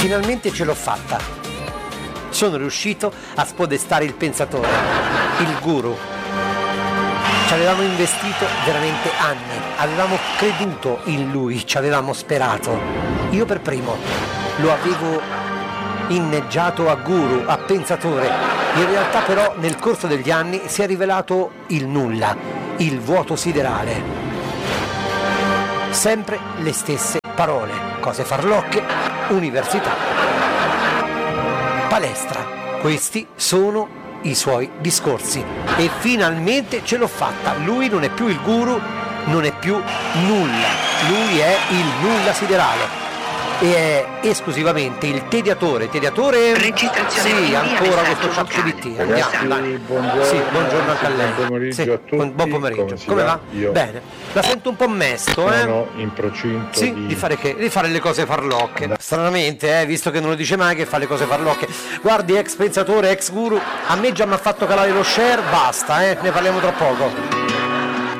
Finalmente ce l'ho fatta. Sono riuscito a spodestare il pensatore, il guru. Ci avevamo investito veramente anni, avevamo creduto in lui, ci avevamo sperato. Io per primo lo avevo inneggiato a guru, a pensatore. In realtà però nel corso degli anni si è rivelato il nulla, il vuoto siderale. Sempre le stesse parole, cose farlocche, università, palestra. Questi sono i suoi discorsi e finalmente ce l'ho fatta. Lui non è più il guru, non è più nulla, lui è il nulla siderale e è esclusivamente il tediatore. Registrazione sì, ancora questo vocale. ChatGPT. Ragazzi, Andiamo. buongiorno, Sì, buongiorno anche a lei. buon pomeriggio Sì, a tutti. buon pomeriggio. Come Va? Io Bene. La sento un po' mesto, sono in procinto Sì, di fare che? Di fare le cose farlocche. Stranamente, visto che non lo dice mai che fa le cose farlocche. Guardi, ex pensatore, ex guru, a me già mi ha fatto calare lo share, basta, ne parliamo tra poco.